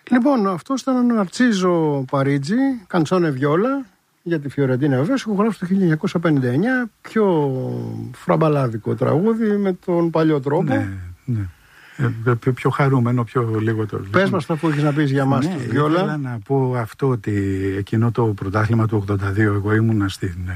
Λοιπόν, αυτό ήταν ο Ναρτσίζο Παρίτζι, Καντσόνε Βιόλα, για τη Φιωρεντίνα βεβαίως, που γράφει το 1959, πιο φραμπαλάδικο τραγούδι με τον παλιό τρόπο. Ναι, ναι. Πιο χαρούμενο, πιο λιγότερο. Πες μας αυτά που έχεις να πεις για μας, τη Βιόλα. Ήθελα να πω αυτό, ότι εκείνο το πρωτάθλημα του 82, εγώ ήμουνα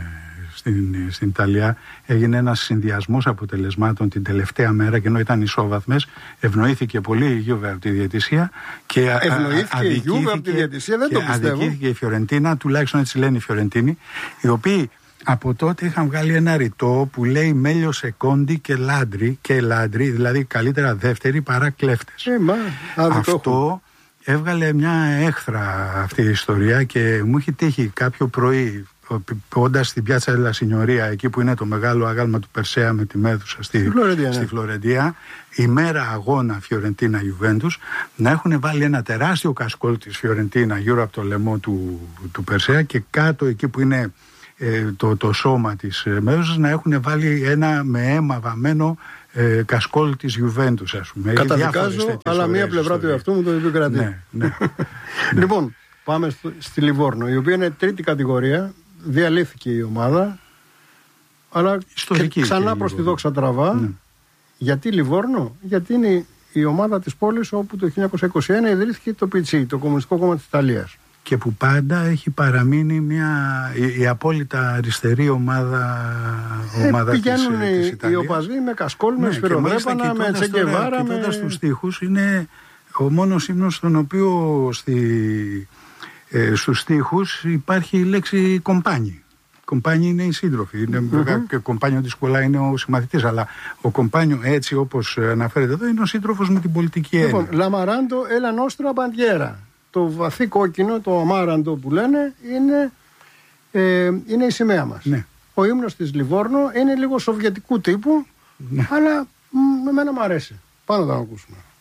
στην Ιταλία, έγινε ένας συνδυασμός αποτελεσμάτων την τελευταία μέρα, και ενώ ήταν ισόβαθμες, ευνοήθηκε πολύ η Γιούβε από τη διαιτησία και ευνοήθηκε η Γιούβε από τη διαιτησία, δεν το πιστεύω. Αδικήθηκε η Φιωρεντίνα, τουλάχιστον έτσι λένε οι Φιωρεντίνοι, οι οποίοι από τότε είχαν βγάλει ένα ρητό που λέει «Μέλιο σεκόντι και λάντρι», δηλαδή καλύτερα δεύτεροι παρά κλέφτες. Αυτό έβγαλε μια έχθρα αυτή η ιστορία, και μου έχει τύχει κάποιο πρωί, όντας στην Πιάτσα Ντελα Σινιορία, εκεί που είναι το μεγάλο άγαλμα του Περσέα με τη Μέδουσα στη Φλωρεντία, ημέρα αγώνα Φιωρεντίνα Ιουβέντους, να έχουν βάλει ένα τεράστιο κασκόλ της Φιωρεντίνα γύρω από το λαιμό του Περσέα, και κάτω εκεί που είναι το σώμα της Μέδουσας να έχουν βάλει ένα με αίμα βαμμένο κασκόλ της Ιουβέντους, ας πούμε. Καταδικάζω, αλλά μία πλευρά του εαυτού μου το επικρατεί. Ναι. Λοιπόν, πάμε στη Λιβόρνο, η οποία είναι τρίτη κατηγορία. Διαλύθηκε η ομάδα, αλλά ξανά προς τη δόξα τραβά. Ναι. Γιατί Λιβόρνο? Γιατί είναι η ομάδα της πόλης όπου το 1921 ιδρύθηκε το ΠΙΤΣΙ, το Κομμουνιστικό Κόμμα της Ιταλίας. Και που πάντα έχει παραμείνει η απόλυτα αριστερή ομάδα πηγαίνουν της Ιταλίας. Οι οπαδοί με κασκόλ, με σφυροδρέπανα, με Τσεκεβάρα. Κοιτώντας τους στίχους, είναι ο μόνος ύμνος στον οποίο στους στίχους υπάρχει η λέξη κομπάνι. Κομπάνι είναι οι σύντροφοι. Και κομπάνιο της σκουλά είναι ο συμμαθητής. Αλλά ο κομπάνιο, έτσι όπως αναφέρεται εδώ, είναι ο σύντροφος με την πολιτική έννοια. Λοιπόν, Λαμαράντο, έλα νόστρα μπαντιέρα. Το βαθύ κόκκινο, το αμάραντο που λένε, είναι η σημαία μας. Ναι. Ο ύμνος της Λιβόρνο είναι λίγο σοβιετικού τύπου, αλλά εμένα μου αρέσει. Πάμε να το ακούσουμε.